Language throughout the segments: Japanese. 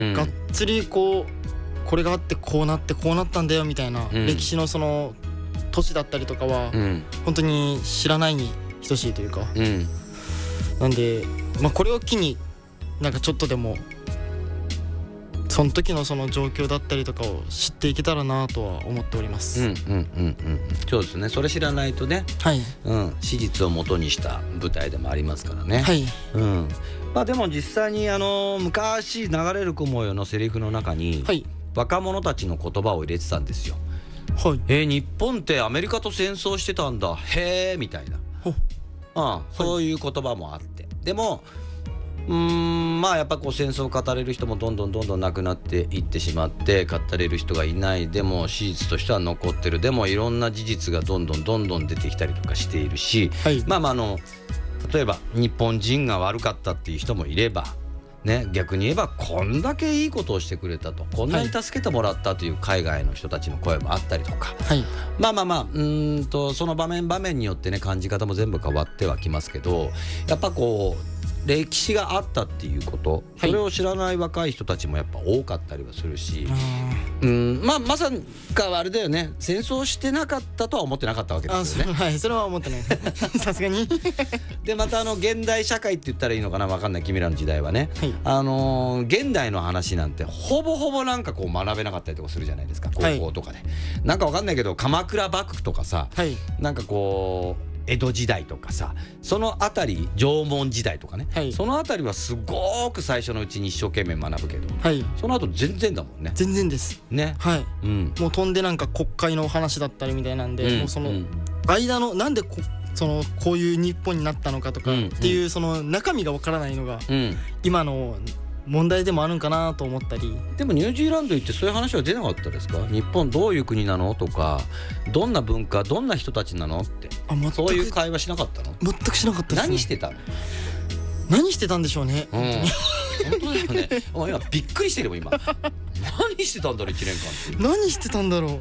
がっつりこれがあってこうなってこうなったんだよみたいな、歴史のその都市だったりとかは、本当に知らないに等しいというか、なんで、これを機になんかちょっとでもその時のその状況だったりとかを知っていけたらなとは思っております。 そうですね。それ知らないとね、史実を元にした舞台でもありますからね。でも実際に昔流れる雲よのセリフの中に、若者たちの言葉を入れてたんですよ。日本ってアメリカと戦争してたんだ、へーみたいな、そういう言葉もあって、でもやっぱこう戦争を語れる人もどんどんなくなっていってしまって、語れる人がいない、でも史実としては残ってる、でもいろんな事実がどんどん出てきたりとかしているし、例えば日本人が悪かったっていう人もいればね、逆に言えばこんだけいいことをしてくれたと、こんなに助けてもらったという海外の人たちの声もあったりとか、その場面によってね、感じ方も全部変わってはきますけど、やっぱこう歴史があったっていうこと、それを知らない若い人たちもやっぱ多かったりはするし、まさかあれだよね、戦争してなかったとは思ってなかったわけですよね。 それは思ってないさすがにでまた現代社会って言ったらいいのかな、分かんない、君らの時代はね、現代の話なんてほぼなんかこう学べなかったりとかするじゃないですか、高校とかで、なんか分かんないけど鎌倉幕府とかさ、なんかこう江戸時代とかさ、そのあたり、縄文時代とかね、そのあたりはすごく最初のうちに一生懸命学ぶけど、その後全然だもんね。 全然ですね。もう飛んでなんか国会の話だったりみたいなんで、もうその間のなんでこういう日本になったのかとかっていうその中身がわからないのが今の問題でもあるんかなと思ったり。 でもニュージーランド行ってそういう話は出なかったですか？日本どういう国なのとか、どんな文化、どんな人たちなのって、そういう会話しなかったの？ 全くしなかったですね。 何してたの？ 何してたんでしょうね。 本当だよね。今びっくりしてるもん今。何してたんだろう、1年間って。 何してたんだろう。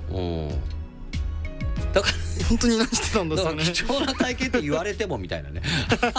だから本当に何してたんだろうね。 貴重な体験って言われてもみたいなね。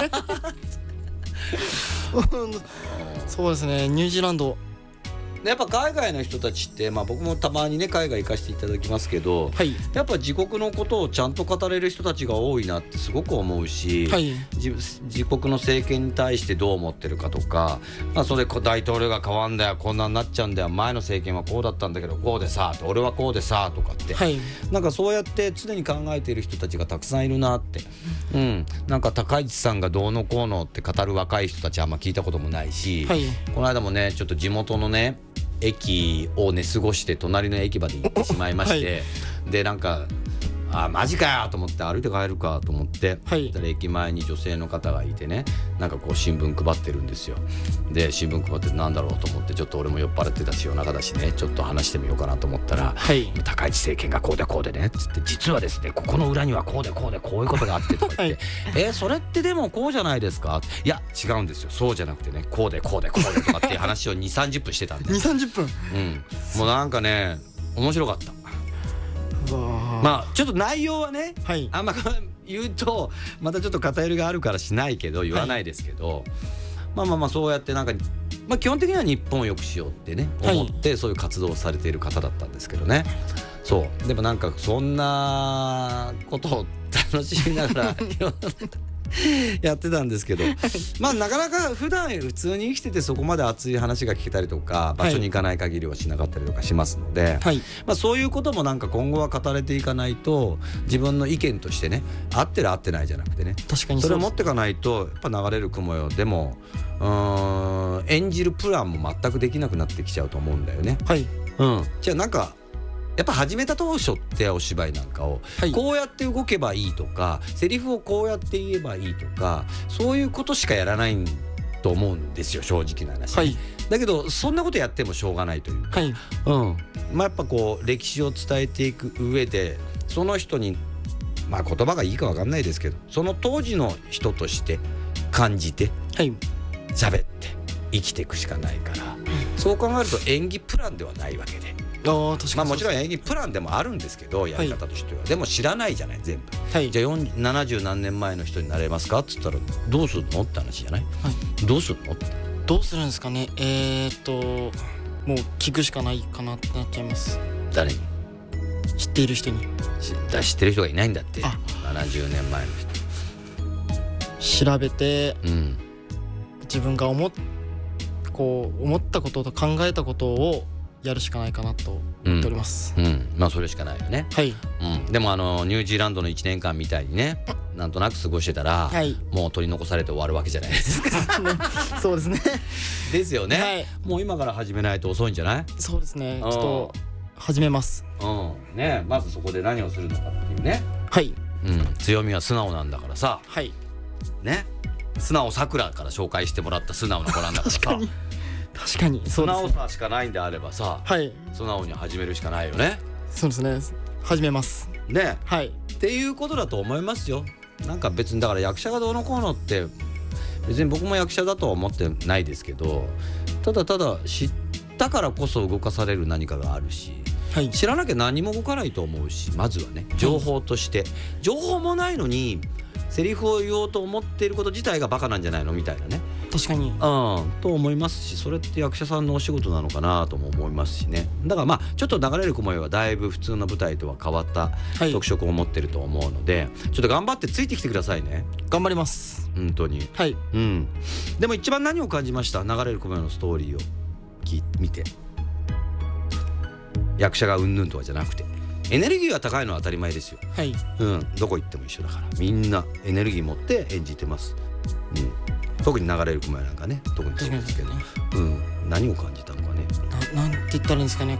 そうですね、ニュージーランドやっぱ海外の人たちって、僕もたまにね海外行かせていただきますけど、やっぱ自国のことをちゃんと語れる人たちが多いなってすごく思うし、自国の政権に対してどう思ってるかとか、それ大統領が変わんだよ、こんなになっちゃうんだよ、前の政権はこうだったんだけどこうでさ、俺はこうでさとかって、なんかそうやって常に考えている人たちがたくさんいるなって、なんか高市さんがどうのこうのって語る若い人たちはあんま聞いたこともないし、この間もねちょっと地元のね駅を寝過ごして隣の駅まで行ってしまいまして、でなんかマジかよと思って歩いて帰るかと思って、駅前に女性の方がいてね、なんかこう新聞配ってるんですよ。で新聞配ってなんだろうと思って、ちょっと俺も酔っ払ってたし夜中だしね、ちょっと話してみようかなと思ったら、高市政権がこうでこうでねっつって、実はですねここの裏にはこうでこうでこういうことがあってとか言ってそれってでもこうじゃないですか、いや違うんですよ、そうじゃなくてねこうでこうでこうでとかっていう話を 2,30 分してたんで 2,30 分もうなんかね面白かった。ちょっと内容はね、あんま言うとまたちょっと偏りがあるからしないけど言わないですけど、そうやってなんか、基本的には日本を良くしようってね思ってそういう活動をされている方だったんですけどね。そうでもなんかそんなことを楽しみながらやってたんですけど、なかなか普段普通に生きててそこまで熱い話が聞けたりとか、場所に行かない限りはしなかったりとかしますので、そういうこともなんか今後は語れていかないと、自分の意見としてね合ってる合ってないじゃなくてね、 確かにそれを持っていかないとやっぱ流れる雲よでも演じるプランも全くできなくなってきちゃうと思うんだよね。じゃあなんかやっぱ始めた当初ってお芝居なんかをこうやって動けばいいとか、セリフをこうやって言えばいいとか、そういうことしかやらないと思うんですよ、正直な話、だけどそんなことやってもしょうがないというか、やっぱこう歴史を伝えていく上でその人に言葉がいいか分かんないですけど、その当時の人として感じて喋って生きていくしかないから、そう考えると演技プランではないわけで、もちろん演技プランでもあるんですけど、やり方としては、でも知らないじゃない全部、じゃあ70何年前の人になれますかっつったらどうするのって話じゃない、どうするのってどうするんですかね。 もう聞くしかないかなってなっちゃいます。 誰に？ 知っている人に。 知ってる人がいないんだって。70年前の人調べて、自分が思ったことと考えたことをやるしかないかなと思っております。 まあそれしかないよね。 はい。 でもニュージーランドの1年間みたいにね、なんとなく過ごしてたら、もう取り残されて終わるわけじゃないですか。 そうですね。 ですよね。もう今から始めないと遅いんじゃない？ そうですね。ちょっと始めます。 ね、まずそこで何をするのかっていうね。 はい。 強みは素直なんだからさ。 はい。 ね。素直さくらから紹介してもらった素直な子なんだからさ。 確かに素直さしかないんであればさ、素直に始めるしかないよね。 そうですね。始めますね。 はい。 っていうことだと思いますよ。なんか別にだから役者がどうのこうのって別に僕も役者だとは思ってないですけど、ただただ知ったからこそ動かされる何かがあるし、知らなきゃ何も動かないと思うし、まずはね情報として、情報もないのにセリフを言おうと思っていること自体がバカなんじゃないのみたいなね。 確かにと思いますし、それって役者さんのお仕事なのかなとも思いますしね。だからまあちょっと流れる雲よはだいぶ普通の舞台とは変わった特色を持ってると思うので、ちょっと頑張ってついてきてくださいね。 頑張ります。 本当に。 はい。 でも一番何を感じました？流れる雲よのストーリーを見て。役者がうんぬんとかじゃなくて、エネルギーは高いのは当たり前ですよ。 はい。 どこ行っても一緒だから、みんなエネルギー持って演じてます。特に流れる雲やなんかね、特にそうですけど、何を感じたのかね。 なんて言ったらいいんですかね。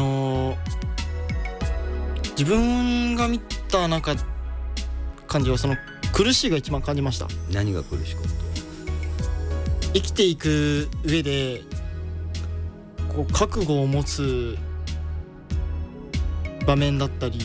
自分が見た感じはその苦しいが一番感じました。 何が苦しかった？ 生きていく上で覚悟を持つ場面だったり、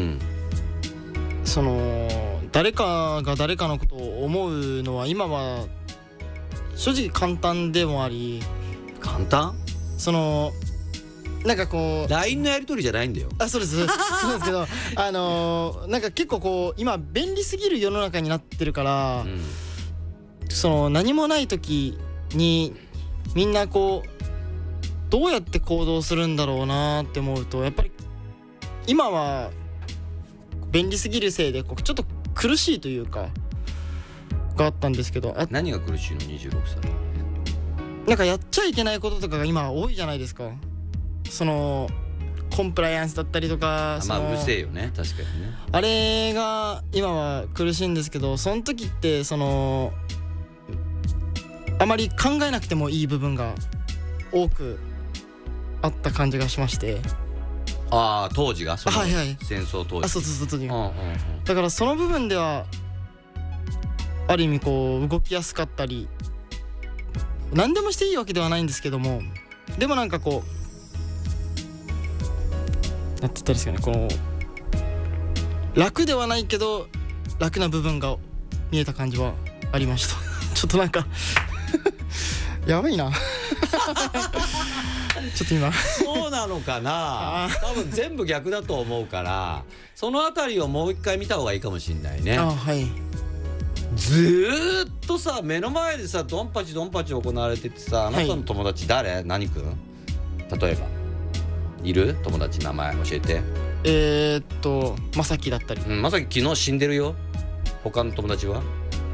誰かが誰かのことを思うのは今は正直簡単でもあり。 簡単？ なんか LINE のやり取りじゃないんだよ。 そうですそうですけどなんか結構今便利すぎる世の中になってるから、何もない時にみんなどうやって行動するんだろうなって思うと、やっぱり今は便利すぎるせいでちょっと苦しいというかがあったんですけど。 何が苦しいの？26歳なんかやっちゃいけないこととかが今多いじゃないですか。コンプライアンスだったりとか、 うるせえよね。確かにね。 あれが今は苦しいんですけど、その時ってあまり考えなくてもいい部分が多くあった感じがしまして。 当時が戦争当時。 そう当時が。だからその部分ではある意味動きやすかったり、何でもしていいわけではないんですけども、でもなんかなんて言ったらいいですかね、楽ではないけど楽な部分が見えた感じはありました。ちょっとなんかやばいなちょっと今そうなのかな。多分全部逆だと思うから、そのあたりをもう一回見た方がいいかもしれないね。ずーっとさ目の前でさドンパチドンパチ行われててさ、あなたの友達誰？何君？例えばいる？友達名前教えて。 まさきだったり。 まさき昨日死んでるよ。他の友達は？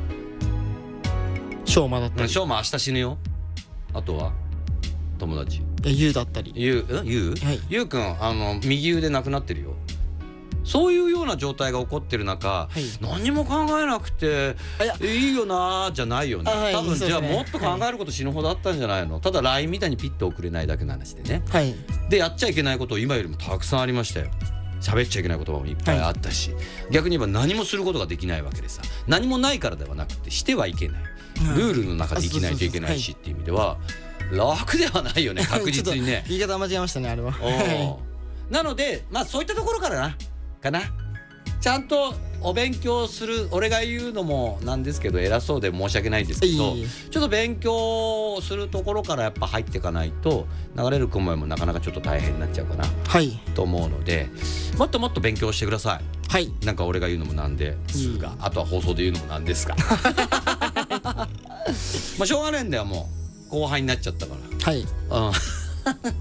しょうまだったり。 しょうま明日死ぬよ。あとは友達ゆうだったり。 ゆうくん右腕なくなってるよ。そういうような状態が起こってる中、何も考えなくていいよなじゃないよね。多分じゃあもっと考えること死ぬほどあったんじゃないの。ただ LINE みたいにピッと送れないだけの話でね。でやっちゃいけないことを今よりもたくさんありましたよ。喋っちゃいけない言葉もいっぱいあったし、逆に言えば何もすることができないわけでさ、何もないからではなくてしてはいけない、ルールの中で生きないといけないしっていう意味では楽ではないよね、確実にね。 言い方間違えましたねあれは。 なのでそういったところからかな、ちゃんとお勉強する。俺が言うのもなんですけど偉そうで申し訳ないんですけど、ちょっと勉強するところからやっぱ入っていかないと流れる雲もなかなかちょっと大変になっちゃうかな、と思うので、もっともっと勉強してください。なんか俺が言うのもなんですが、あとは放送で言うのもなんですがしょうがないんだよ、もう後輩になっちゃったから。